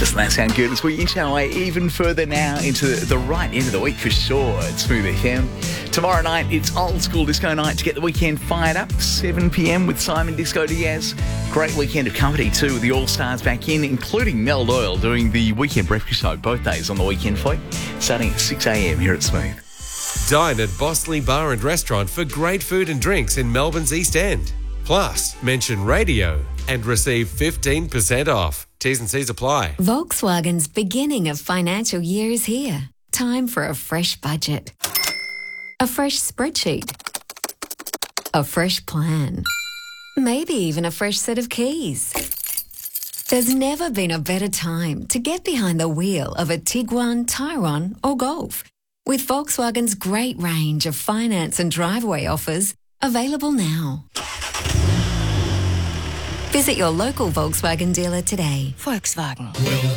Doesn't that sound good? As we inch our way even further now into the right end of the week for sure at Smooth FM. Tomorrow night, it's old school disco night to get the weekend fired up. 7 p.m. with Simon Disco Diaz. Great weekend of company too with the All-Stars back in, including Mel Doyle doing the weekend breakfast show both days on the weekend for you, starting at 6 a.m. here at Smooth. Dine at Bosley Bar and Restaurant for great food and drinks in Melbourne's East End. Plus, mention radio and receive 15% off. T's and C's apply. Volkswagen's beginning of financial year is here. Time for a fresh budget. A fresh spreadsheet. A fresh plan. Maybe even a fresh set of keys. There's never been a better time to get behind the wheel of a Tiguan, Tyrone or Golf. With Volkswagen's great range of finance and driveway offers available now. Visit your local Volkswagen dealer today. Volkswagen.